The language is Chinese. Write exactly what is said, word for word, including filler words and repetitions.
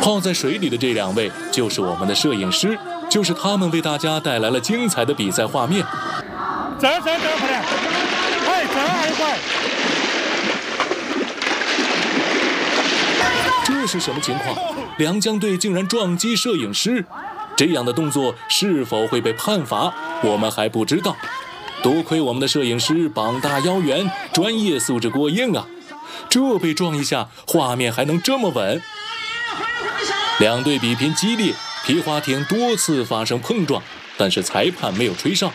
泡在水里的这两位就是我们的摄影师，就是他们为大家带来了精彩的比赛画面。 走走走，快点！哎，走还快！ 这是什么情况？梁江队竟然撞击摄影师，这样的动作是否会被判罚，我们还不知道。多亏我们的摄影师膀大腰圆，专业素质过硬啊！这被撞一下，画面还能这么稳？两队比拼激烈，皮划艇多次发生碰撞，但是裁判没有吹哨。